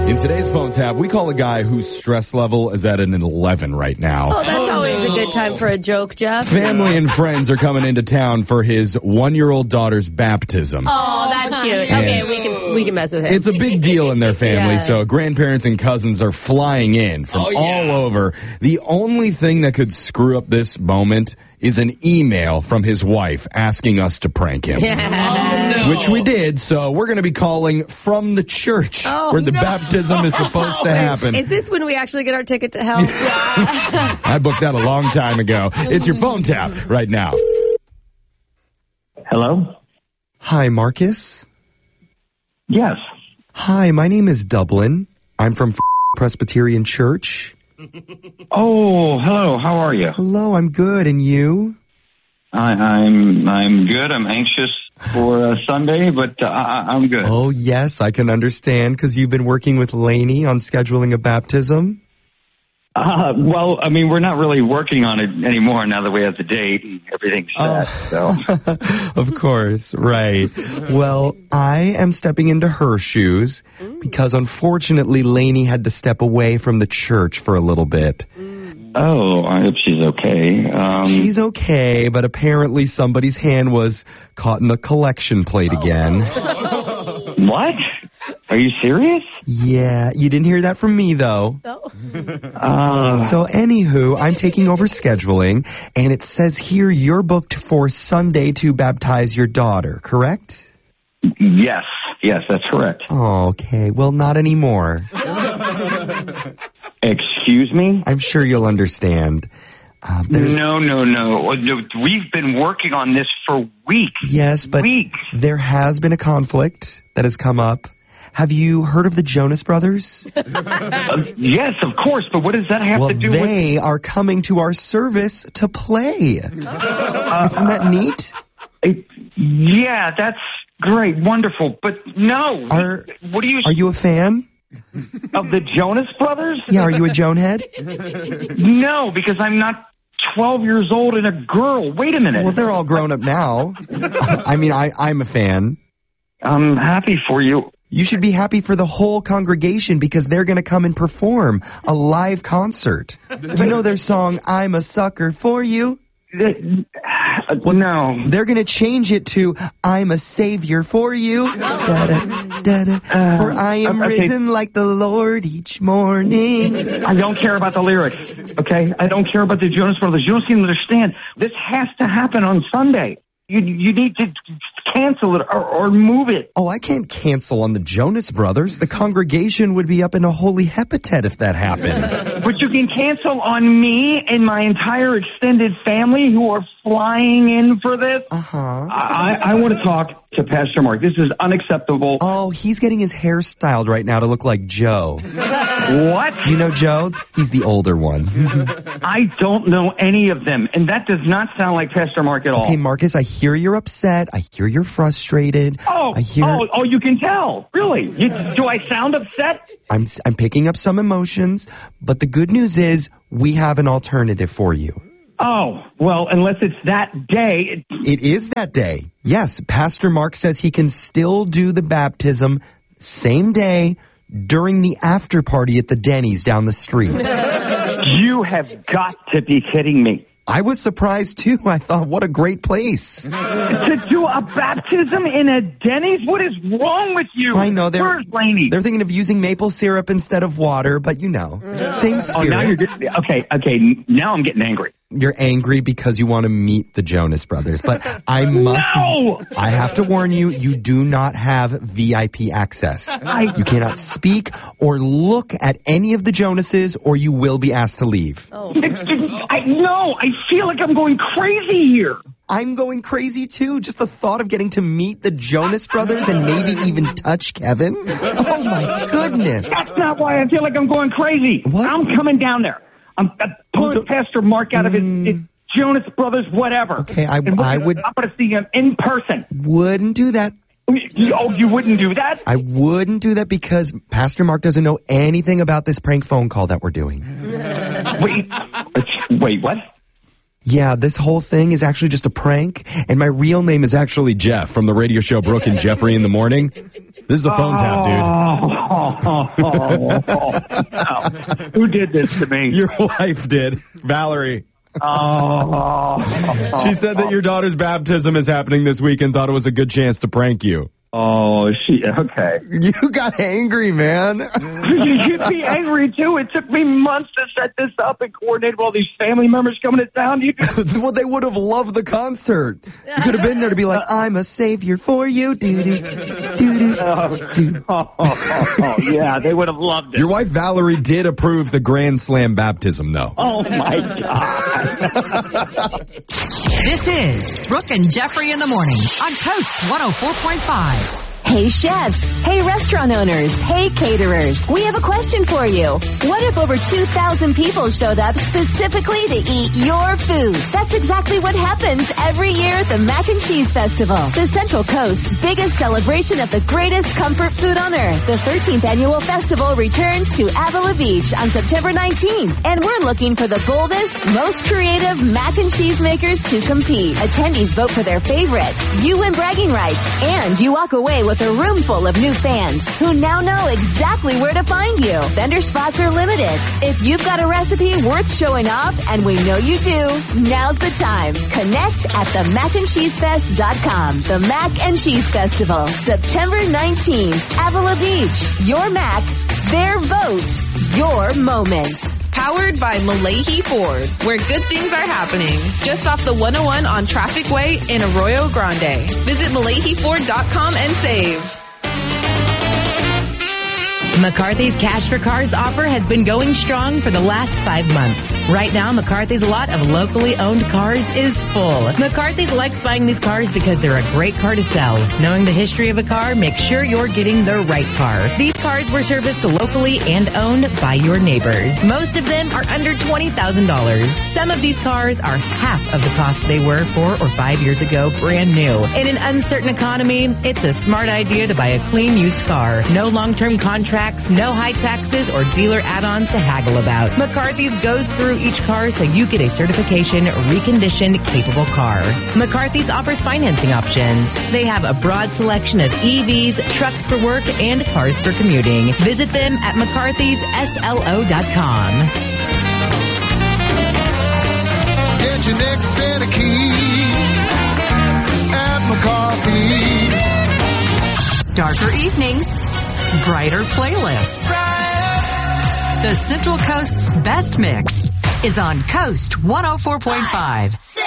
In today's phone tap, we call a guy whose stress level is at an 11 right now. Oh, that's always a good time for a joke, Jeff. Family and friends are coming into town for his 1-year-old daughter's baptism. Oh, that's cute. Okay, we can mess with him. It's a big deal in their family, Yeah. so grandparents and cousins are flying in from all over. The only thing that could screw up this moment is an email from his wife asking us to prank him. Which we did, so we're going to be calling from the church where the baptism is supposed to happen. Is this when we actually get our ticket to hell? I booked that a long time ago. It's your phone tap right now. Hello? Hi, Marcus. Yes. Hi, my name is Dublin. I'm from Presbyterian Church. Oh, hello. How are you? Hello, I'm good. And you? I'm good. I'm anxious for Sunday, but I'm good. Oh, yes, I can understand because you've been working with Lainey on scheduling a baptism. Well, I mean, we're not really working on it anymore now that we have the date and everything's set. So, Of course, right. Well, I am stepping into her shoes because unfortunately Lainey had to step away from the church for a little bit. oh, I hope she's okay. She's okay, but apparently somebody's hand was caught in the collection plate again. What? Are you serious? Yeah, you didn't hear that from me, though. So, anywho, I'm taking over scheduling, and it says here you're booked for Sunday to baptize your daughter, correct? Yes, that's correct. Oh, okay. Well, not anymore. Excuse me? I'm sure you'll understand. No. We've been working on this for weeks. Yes, but Weeks. there has been a conflict that has come up. Have you heard of the Jonas Brothers? Yes, of course, but what does that have Well, to do with... they are coming to our service to play. Isn't that neat? Yeah, that's great, wonderful, but no. What do you... Are you a fan? Of the Jonas Brothers? Yeah, are you a Jonehead? No, because I'm not 12 years old and a girl. Wait a minute. Well, they're all grown up now. I mean, I'm a fan. I'm happy for you. You should be happy for the whole congregation because they're going to come and perform a live concert. You know their song, I'm a Sucker for You? No. They're going to change it to, I'm a Savior for you. Da-da, da-da. For I am risen like the Lord each morning. I don't care about the lyrics, okay? I don't care about the Jonas Brothers. You don't seem to understand. This has to happen on Sunday. You need to cancel it or move it. Oh, I can't cancel on the Jonas Brothers. The congregation would be up in a holy hepatet if that happened. But you can cancel on me and my entire extended family who are flying in for this. I want to talk to Pastor Mark. This is unacceptable. Oh, he's getting his hair styled right now to look like Joe. What? You know Joe? He's the older one. I don't know any of them, and that does not sound like Pastor Mark at all. Okay, Marcus, I hear you're upset. I hear you're frustrated. Oh, you can tell. Really? Do I sound upset? I'm picking up some emotions, but the good news is we have an alternative for you. Oh, well, unless it's that day. It is that day. Yes, Pastor Mark says he can still do the baptism same day during the after party at the Denny's down the street. You have got to be kidding me. I was surprised, too. I thought, what a great place. To do a baptism in a Denny's? What is wrong with you? I know. Where's Lainey? They're thinking of using maple syrup instead of water, but you know, same spirit. Oh, now you're okay. Now I'm getting angry. You're angry because you want to meet the Jonas Brothers, but I have to warn you, you do not have VIP access. You cannot speak or look at any of the Jonases or you will be asked to leave. I feel like I'm going crazy here. I'm going crazy too. Just the thought of getting to meet the Jonas Brothers and maybe even touch Kevin. Oh my goodness. That's not why I feel like I'm going crazy. What? I'm coming down there. I'm pulling Pastor Mark out of his Jonas Brothers, whatever. Okay, I'm going to see him in person. Wouldn't do that. Oh, you wouldn't do that? I wouldn't do that because Pastor Mark doesn't know anything about this prank phone call that we're doing. Wait, what? Yeah, this whole thing is actually just a prank, and my real name is actually Jeff from the radio show Brooke and Jeffrey in the Morning. This is a phone tap, dude. Who did this to me? Your wife did, Valerie. She said that your daughter's baptism is happening this week and thought it was a good chance to prank you. Okay. You got angry, man. You should be angry, too. It took me months to set this up and coordinate with all these family members coming to town. Well, they would have loved the concert. You could have been there to be like, I'm a savior for you. Yeah, they would have loved it. Your wife, Valerie, did approve the Grand Slam baptism, though. Oh, my God. This is Brooke and Jeffrey in the morning on Coast 104.5. Hey chefs, hey restaurant owners, hey caterers, we have a question for you. What if over 2,000 people showed up specifically to eat your food? That's exactly what happens every year at the Mac and Cheese Festival, the Central Coast's biggest celebration of the greatest comfort food on earth. The 13th annual festival returns to Avila Beach on September 19th, and we're looking for the boldest, most creative mac and cheese makers to compete. Attendees vote for their favorite. You win bragging rights, and you walk away with a room full of new fans who now know exactly where to find you. Vendor spots are limited. If you've got a recipe worth showing off, and we know you do, now's the time. Connect at themacandcheesefest.com. The Mac and Cheese Festival, September 19th, Avila Beach. Your Mac, their vote, your moment. Powered by Malahi Ford, where good things are happening. Just off the 101 on Traffic Way in Arroyo Grande. Visit MalahiFord.com and save. McCarthy's Cash for Cars offer has been going strong for the last 5 months. Right now, McCarthy's lot of locally owned cars is full. McCarthy's likes buying these cars because they're a great car to sell. Knowing the history of a car, make sure you're getting the right car. These cars were serviced locally and owned by your neighbors. Most of them are under $20,000. Some of these cars are half of the cost they were 4 or 5 years ago, brand new. In an uncertain economy, it's a smart idea to buy a clean used car. No long-term contract, no high taxes or dealer add-ons to haggle about. McCarthy's goes through each car so you get a certification, reconditioned, capable car. McCarthy's offers financing options. They have a broad selection of EVs, trucks for work, and cars for commuting. Visit them at McCarthy'sSLO.com. Get your next set of keys at McCarthy's. Darker evenings, brighter playlist. The Central Coast's best mix is on Coast 104.5.